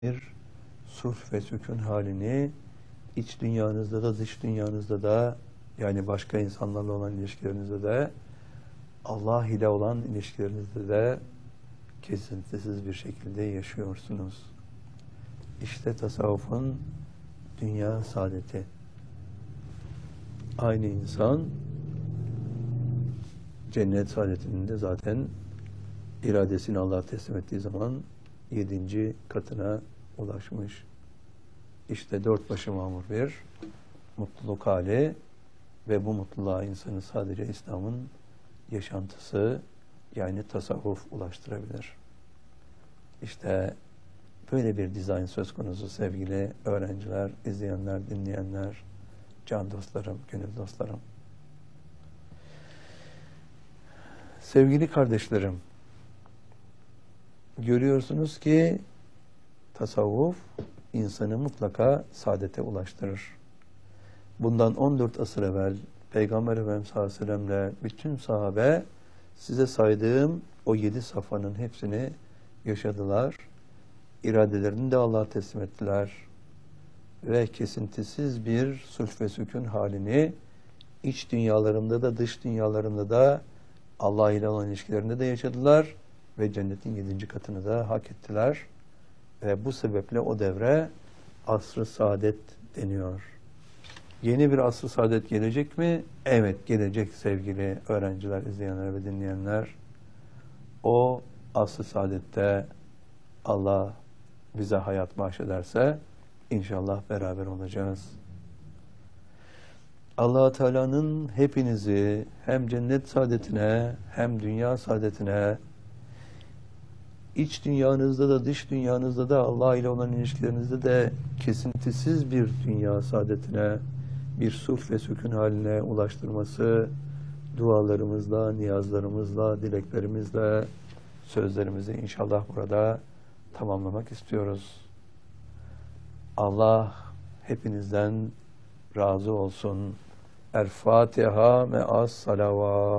bir sulh ve sükun halini iç dünyanızda da dış dünyanızda da, yani başka insanlarla olan ilişkilerinizde de, Allah ile olan ilişkilerinizde de kesintisiz bir şekilde yaşıyorsunuz. İşte tasavvufun dünya saadeti. Aynı insan cennet saadetinin de zaten iradesini Allah'a teslim ettiği zaman 7. katına ulaşmış. İşte 4 başı mamur bir mutluluk hali ve bu mutluluğa insanı sadece İslam'ın yaşantısı, yani tasavvuf ulaştırabilir. İşte böyle bir dizayn söz konusu sevgili öğrenciler, izleyenler, dinleyenler, can dostlarım, gönül dostlarım. Sevgili kardeşlerim, görüyorsunuz ki tasavvuf insanı mutlaka saadete ulaştırır. Bundan 14 asır evvel Peygamber Efendimiz sallallahu aleyhi ve sellem'le bütün sahabe size saydığım o 7 safhanın hepsini yaşadılar. İradelerini de Allah'a teslim ettiler. Ve kesintisiz bir sulh ve sükun halini iç dünyalarında da dış dünyalarında da Allah ile olan ilişkilerinde de yaşadılar ve cennetin 7. katını da hak ettiler. Ve bu sebeple o devre asr-ı saadet deniyor. Yeni bir asr-ı saadet gelecek mi? Evet, gelecek sevgili öğrenciler, izleyenler ve dinleyenler. O asr-ı saadette Allah bize hayat bahşederse inşallah beraber olacağız. Allah Teala'nın hepinizi hem cennet saadetine hem dünya saadetine, iç dünyanızda da dış dünyanızda da Allah ile olan ilişkilerinizde de kesintisiz bir dünya saadetine, bir sulh ve sükun haline ulaştırması dualarımızla, niyazlarımızla, dileklerimizle, sözlerimizi inşallah burada tamamlamak istiyoruz. Allah hepinizden razı olsun. El Fatiha me'as salavat.